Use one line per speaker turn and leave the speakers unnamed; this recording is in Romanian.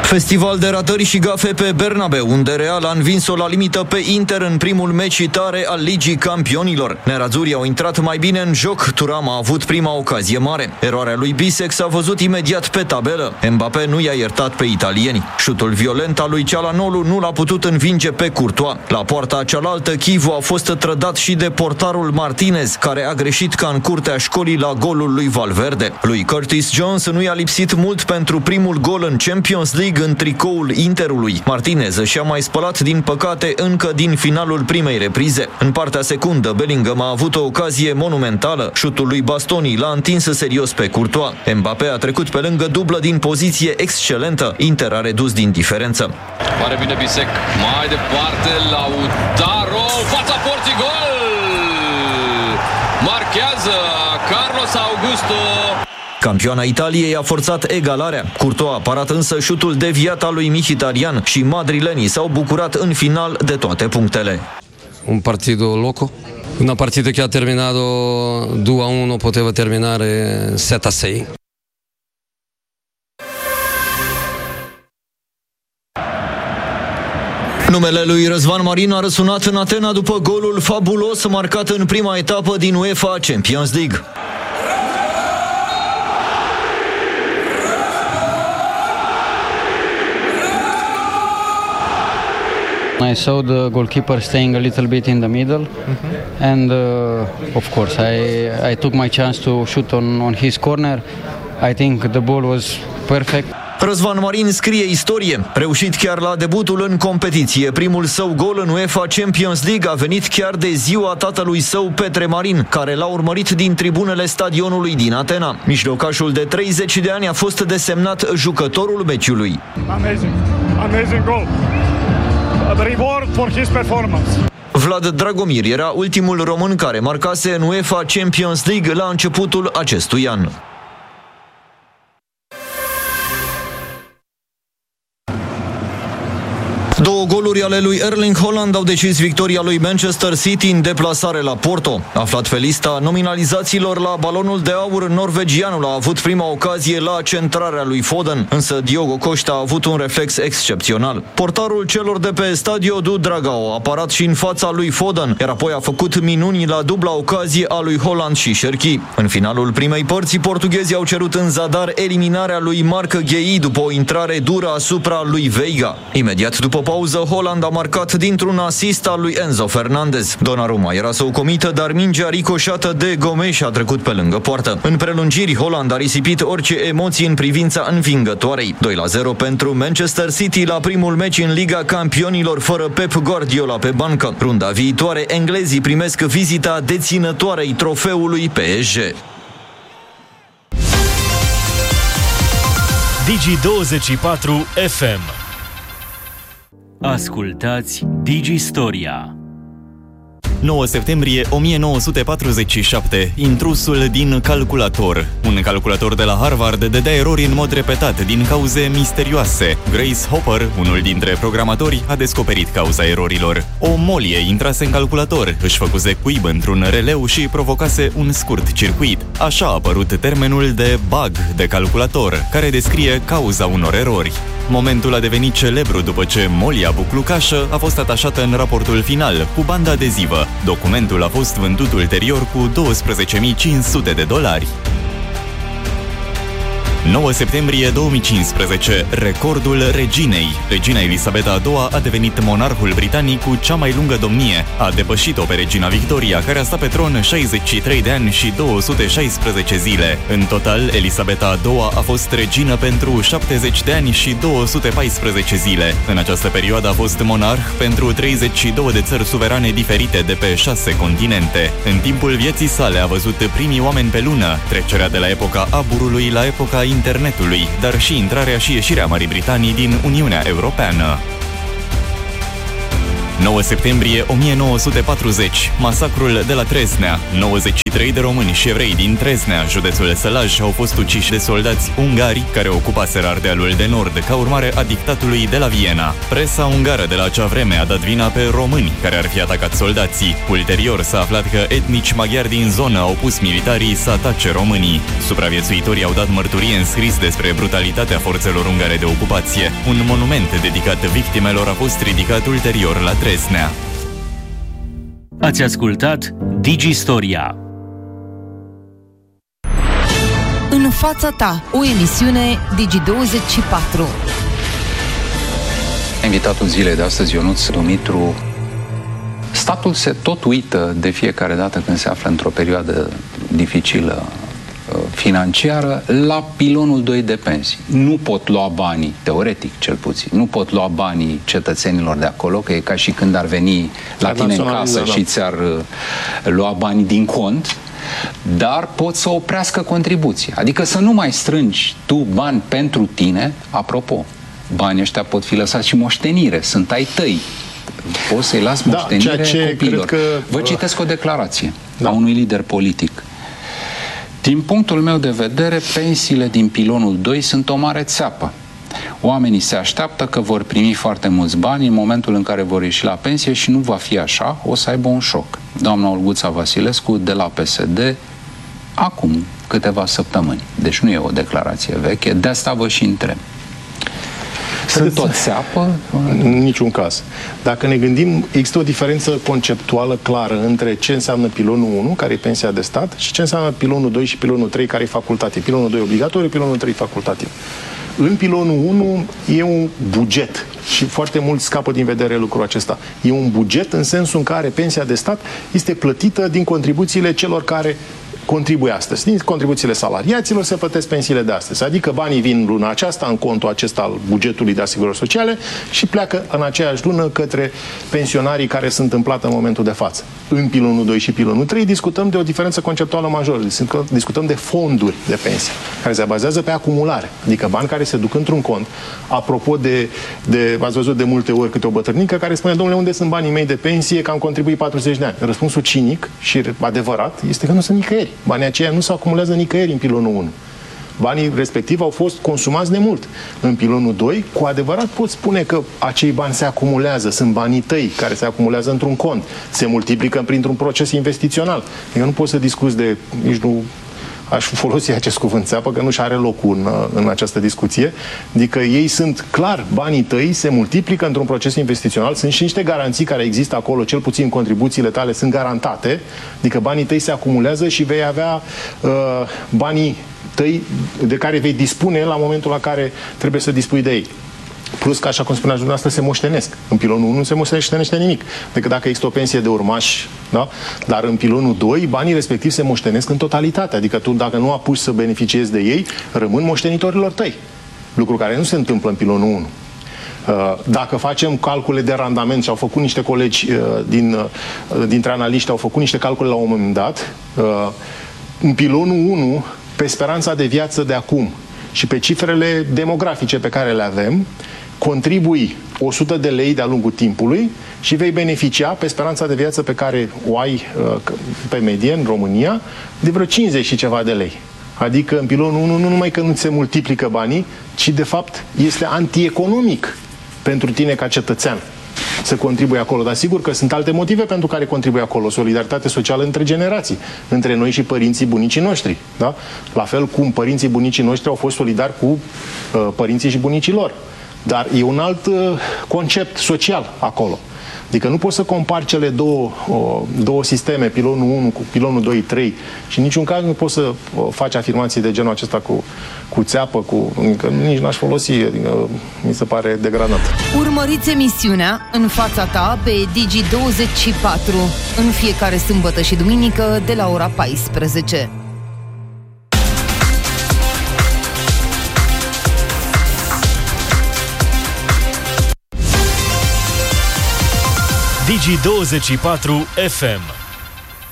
Festival de ratări și gafe pe Bernabeu, unde Real a învins-o la limită pe Inter în primul meci tare al Ligii Campionilor. Nerazurii au intrat mai bine în joc, Thuram a avut prima ocazie mare. Eroarea lui Bisek s-a văzut imediat pe tabelă. Mbappé nu i-a iertat pe italieni. Șutul violent al lui Çalhanoğlu nu l-a putut învinge pe Courtois. La poarta cealaltă, Chivu a fost trădat și de portarul Martinez, care a greșit ca în curtea școlii la golul lui Valverde. Lui Curtis Jones nu i-a lipsit mult pentru primul gol în Champions League în tricoul Interului. Martinez și-a mai spălat din păcate încă din finalul primei reprize. În partea secundă, Bellingham a avut o ocazie monumentală. Șutul lui Bastoni l-a întins serios pe Courtois. Mbappé a trecut pe lângă dublă din poziție excelentă. Inter a redus din diferență.
Pare bine Bisek. Mai departe, Lautaro, fața porții, gol! Marchează Carlos Augusto.
Campioana Italiei a forțat egalarea. Courtois a parat însă șutul deviat al lui Mkhitaryan și madrilenii s-au bucurat în final de toate punctele.
Un partito loco. Una partita che ha terminato 2-1, poteva terminare 7-6.
Numele lui Răzvan Marin a răsunat în Atena după golul fabulos marcat în prima etapă din UEFA Champions League.
I saw the goalkeeper staying a little bit in the middle, and of course I took my chance to shoot on his corner. I think the ball was perfect.
Răzvan Marin scrie istorie. Reușit chiar la debutul în competiție. Primul său gol în UEFA Champions League a venit chiar de ziua tatălui său, Petre Marin, care l-a urmărit din tribunele stadionului din Atena. Mijlocașul de 30 de ani a fost desemnat jucătorul meciului.
Amazing goal. The reward for his performance.
Vlad Dragomir era ultimul român care marcase în UEFA Champions League la începutul acestui an. Două goluri ale lui Erling Haaland au decis victoria lui Manchester City în deplasare la Porto. Aflat pe lista nominalizațiilor la balonul de aur, norvegianul a avut prima ocazie la centrarea lui Foden, însă Diogo Costa a avut un reflex excepțional. Portarul celor de pe Stadio do Dragao a parat și în fața lui Foden, iar apoi a făcut minuni la dubla ocazie a lui Haaland și Cherki. În finalul primei părți, portughezii au cerut în zadar eliminarea lui Marc Guehi după o intrare dură asupra lui Veiga. Imediat după pauză, Haaland a marcat dintr-un asist al lui Enzo Fernandez. Donnarumma era să o comită, dar mingea ricoșată de Gomes a trecut pe lângă poartă. În prelungiri, Haaland a risipit orice emoții în privința învingătoarei. 2-0 pentru Manchester City la primul meci în Liga Campionilor fără Pep Guardiola pe bancă. Runda viitoare, englezii primesc vizita deținătoarei trofeului PSG.
Digi24 FM. Ascultați Digistoria.
9 septembrie 1947. Intrusul din calculator. Un calculator de la Harvard dădea erori în mod repetat din cauze misterioase. Grace Hopper, unul dintre programatori, a descoperit cauza erorilor. O molie intrase în calculator, își făcuse cuib într-un releu și provocase un scurt circuit. Așa a apărut termenul de bug de calculator, care descrie cauza unor erori. Momentul a devenit celebru după ce molia buclucașă a fost atașată în raportul final cu bandă adezivă. Documentul a fost vândut ulterior cu $12.500. 9 septembrie 2015. Recordul reginei. Regina Elisabeta II a devenit monarhul britanic cu cea mai lungă domnie. A depășit-o pe regina Victoria, care a stat pe tron 63 de ani și 216 zile. În total, Elisabeta II a fost regină pentru 70 de ani și 214 zile. În această perioadă a fost monarh pentru 32 de țări suverane diferite de pe 6 continente. În timpul vieții sale a văzut primii oameni pe lună, trecerea de la epoca aburului la epoca internetului, dar și intrarea și ieșirea Marii Britanii din Uniunea Europeană. 9 septembrie 1940. Masacrul de la Tresnea. 93 3 de români și evrei din Tresnea, județul Sălaj, au fost uciși de soldați ungari care ocupaseră Ardealul de Nord ca urmare a dictatului de la Viena. Presa ungară de la acea vreme a dat vina pe români care ar fi atacat soldații. Ulterior s-a aflat că etnici maghiari din zonă au pus militarii să atace românii. Supraviețuitorii au dat mărturie în scris despre brutalitatea forțelor ungare de ocupație. Un monument dedicat victimelor a fost ridicat ulterior la Tresnea.
Ați ascultat Digistoria.
În fața ta, o emisiune Digi24.
Invitatul zilei de astăzi, Ionuț Dumitru. Statul se tot uită de fiecare dată când se află într-o perioadă dificilă financiară la pilonul 2 de pensii. Nu pot lua banii, teoretic cel puțin, nu pot lua banii cetățenilor de acolo, că e ca și când ar veni la tine în casă și ți-ar lua banii din cont, dar pot să oprească contribuția. Adică să nu mai strângi tu bani pentru tine. Apropo, banii ăștia pot fi lăsați și moștenire, sunt ai tăi. Poți să-i las moștenire copiilor. Vă citesc o declarație a unui lider politic. Din punctul meu de vedere, pensiile din pilonul 2 sunt o mare țeapă. Oamenii se așteaptă că vor primi foarte mulți bani în momentul în care vor ieși la pensie și nu va fi așa, o să aibă un șoc. Doamna Olguța Vasilescu de la PSD, acum câteva săptămâni. Deci nu e o declarație veche, de asta vă și întreb. Sunt tot țeapă?
În niciun caz. Dacă ne gândim, există o diferență conceptuală clară între ce înseamnă pilonul 1, care e pensia de stat, și ce înseamnă pilonul 2 și pilonul 3, care e facultativ. Pilonul 2 obligatoriu, pilonul 3 facultativ. În pilonul 1 e un buget și foarte mult scapă din vedere lucrul acesta. E un buget în sensul în care pensia de stat este plătită din contribuțiile celor care contribuie astăzi. Din contribuțiile salariaților se plătesc pensiile de astăzi. Adică banii vin luna aceasta în contul acesta al bugetului de asigurări sociale și pleacă în aceeași lună către pensionarii care sunt în plată în momentul de față. În pilonul 2 și pilonul 3 discutăm de o diferență conceptuală majoră. Discutăm de fonduri de pensie, care se bazează pe acumulare. Adică bani care se duc într-un cont. Apropo de ați văzut de multe ori câte o bătrânică care spune: domnule, unde sunt banii mei de pensie, că am contribuit 40 de ani? Răspunsul cinic și adevărat este că nu sunt nicăieri. Banii aceia nu se acumulează nicăieri în pilonul 1. Banii respectivi au fost consumați de mult. În pilonul 2, cu adevărat poți spune că acei bani se acumulează, sunt banii tăi care se acumulează într-un cont, se multiplică printr-un proces investițional. Eu nu pot să discuți de, nici nu aș folosi acest cuvânt țeapă, că nu și are locul în această discuție. Adică ei sunt clar, banii tăi se multiplică într-un proces investițional, sunt și niște garanții care există acolo, cel puțin contribuțiile tale sunt garantate, adică banii tăi se acumulează și vei avea banii tăi de care vei dispune la momentul la care trebuie să dispui de ei. Plus că, așa cum spuneați dumneavoastră, se moștenesc. În pilonul 1 nu se moștenește nimic, decât dacă există o pensie de urmași, da? Dar în pilonul 2, banii respectivi se moștenesc în totalitate. Adică tu, dacă nu apuci să beneficiezi de ei, rămân moștenitorilor tăi. Lucru care nu se întâmplă în pilonul 1. Dacă facem calcule de randament, și au făcut niște colegi dintre analiști, au făcut niște calcule la un moment dat, în pilonul 1, pe speranța de viață de acum și pe cifrele demografice pe care le avem, contribui 100 de lei de-a lungul timpului și vei beneficia, pe speranța de viață pe care o ai pe medie în România, de vreo 50 și ceva de lei. Adică în pilonul 1 nu numai că nu se multiplică banii, ci de fapt este antieconomic pentru tine ca cetățean să contribuie acolo. Dar sigur că sunt alte motive pentru care contribuie acolo. Solidaritate socială între generații, între noi și părinții bunicii noștri. Da? La fel cum părinții bunicii noștri au fost solidari cu părinții și bunicii lor. Dar e un alt concept social acolo. Adică nu poți să compari cele două sisteme, pilonul 1 cu pilonul 2-3, și în niciun caz nu poți să faci afirmații de genul acesta cu țeapă, nici n-aș folosi, adică mi se pare degradant.
Urmăriți emisiunea În fața ta pe Digi24 în fiecare sâmbătă și duminică de la ora 14.
Digi24 FM.